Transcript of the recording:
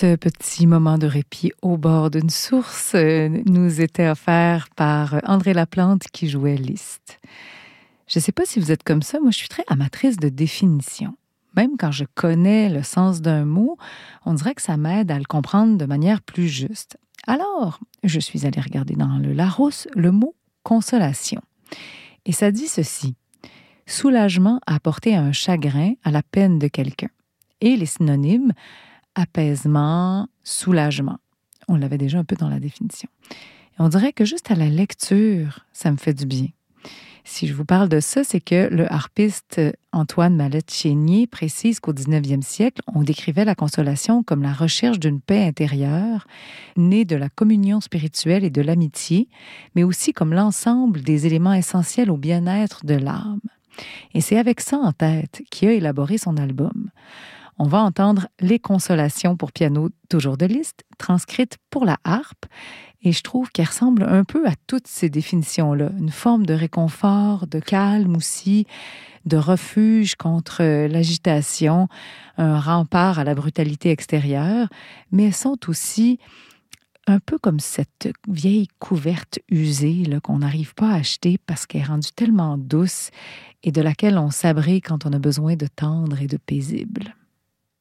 Ce petit moment de répit au bord d'une source nous était offert par André Laplante qui jouait Liszt. Je ne sais pas si vous êtes comme ça, moi je suis très amatrice de définition. Même quand je connais le sens d'un mot, on dirait que ça m'aide à le comprendre de manière plus juste. Alors, je suis allée regarder dans le Larousse le mot « consolation ». Et ça dit ceci: « Soulagement à apporter un chagrin à la peine de quelqu'un ». Et les synonymes: apaisement, soulagement. On l'avait déjà un peu dans la définition. Et on dirait que juste à la lecture, ça me fait du bien. Si je vous parle de ça, c'est que le harpiste Antoine Mallette-Chénier précise qu'au 19e siècle, on décrivait la consolation comme la recherche d'une paix intérieure, née de la communion spirituelle et de l'amitié, mais aussi comme l'ensemble des éléments essentiels au bien-être de l'âme. Et c'est avec ça en tête qu'il a élaboré son album. On va entendre les consolations pour piano, toujours de Liszt, transcrites pour la harpe. Et je trouve qu'elles ressemblent un peu à toutes ces définitions-là. Une forme de réconfort, de calme aussi, de refuge contre l'agitation, un rempart à la brutalité extérieure. Mais elles sont aussi un peu comme cette vieille couverte usée là, qu'on n'arrive pas à acheter parce qu'elle est rendue tellement douce et de laquelle on s'abrite quand on a besoin de tendre et de paisible.